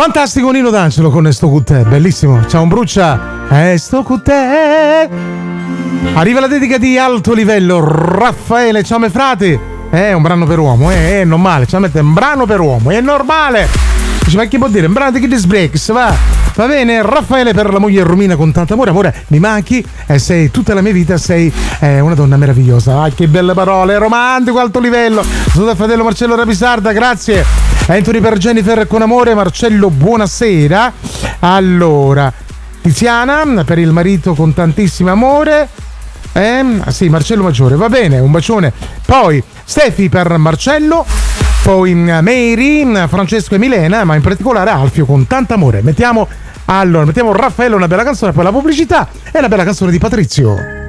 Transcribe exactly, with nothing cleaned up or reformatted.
Fantastico Nino D'Angelo con Sto con te, bellissimo. Ciao un brucia. Eh, sto con te. Arriva la dedica di alto livello, Raffaele, ciao me frati. È un brano per uomo, eh, è normale, cioè mette un brano per uomo, è normale. Dice, ma che vuol dire? Un brano di Kids Breaks, va. Va bene, Raffaele per la moglie Romina con tanto amore, amore, mi manchi e sei tutta la mia vita, sei eh, una donna meravigliosa. Ah, che belle parole, romantico, alto livello. Saluto al fratello Marcello Rapisarda, grazie. Anthony per Jennifer con amore, Marcello, buonasera. Allora, Tiziana per il marito con tantissimo amore. Eh, sì, Marcello Maggiore, va bene, un bacione. Poi Stefi per Marcello, poi Mary, Francesco e Milena, ma in particolare Alfio con tanto amore. Mettiamo, allora, mettiamo Raffaello, una bella canzone, poi la pubblicità e la bella canzone di Patrizio.